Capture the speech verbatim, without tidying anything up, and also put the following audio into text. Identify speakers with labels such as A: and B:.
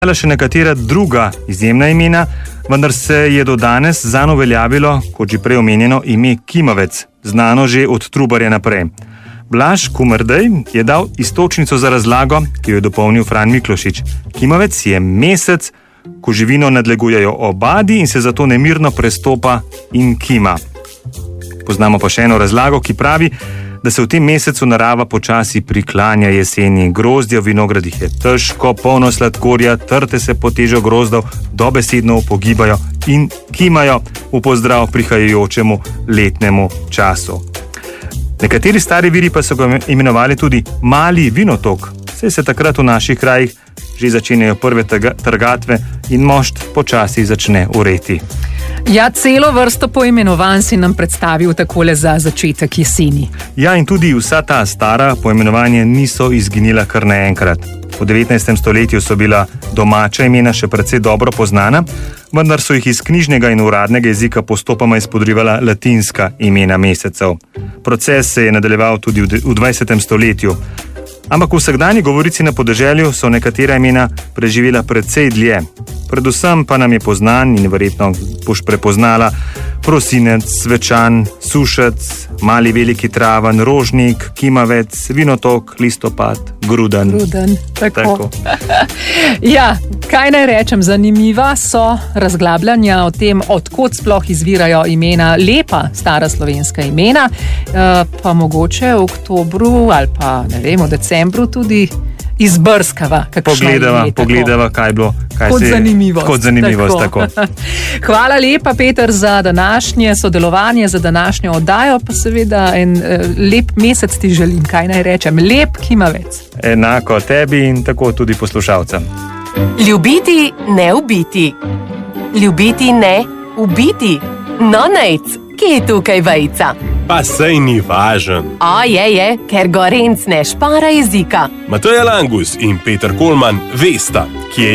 A: še nekatera druga izjemna imena, vendar se je do danes zanj uveljavilo, kot že prej omenjeno, ime Kimavec, znano že od Trubarja naprej. Blaž Kumrdej je dal iztočnico za razlago, ki jo je dopolnil Fran Miklošič. Kimavec je mesec, ko živino nadlegujejo obadi in se zato nemirno prestopa in kima. Poznamo pa še eno razlago, ki pravi, da se v tem mesecu narava počasi priklanja jeseni. Grozdje v vinogradih je težko, polno sladkorja, trte se pod težo grozdov, dobesedno upogibajo in kimajo v pozdrav prihajajočemu letnemu času. Nekateri stari viri pa so ga imenovali tudi mali vinotok, saj se takrat v naših krajih že začenjajo prve trgatve in mošt počasi začne ureti.
B: Ja, celo vrsto poimenovanj si nam predstavil takole za začetek jeseni.
A: Ja, in tudi vsa ta stara poimenovanja niso izginila kar naenkrat. V devetnajstem stoletju so bila domača imena še precej dobro poznana, vendar so jih iz knjižnega in uradnega jezika postopoma izpodrivala latinska imena mesecev. Proces se je nadaljeval tudi v dvajsetem stoletju. Ampak v vsakdanji govorici na podeželju so nekatera imena preživela precej dlje. Predvsem pa nam je poznan in verjetno boš prepoznala Prosinec, Svečan, Sušec, Mali veliki traven, Rožnik, Kimavec, Vinotok, Listopad, Gruden.
B: Gruden, tako.
A: tako.
B: Ja, kaj naj rečem, zanimiva so razglabljanja o tem, odkot sploh izvirajo imena, lepa stara slovenska imena, pa mogoče v oktobru ali pa ne vem, v decembru tudi izbrskava.
A: Pogledava, ime, pogledava, kaj je bilo. Kaj
B: kot
A: se,
B: zanimivost.
A: Kot zanimivost, tako. tako.
B: Hvala lepa, Peter, za današnje sodelovanje, za današnjo oddajo, pa seveda en uh, lep mesec ti želim, kaj naj rečem, lep Kimavec.
A: Enako tebi in tako tudi poslušalcem.
C: Ljubiti, ne ubiti. Ljubiti, ne ubiti. No, nejc, kje je tukaj vejica?
D: Pa sej ni važen.
C: A je, je, ker Gorenc ne špara jezika.
D: Matej Langus in Peter Kolman vesta, kje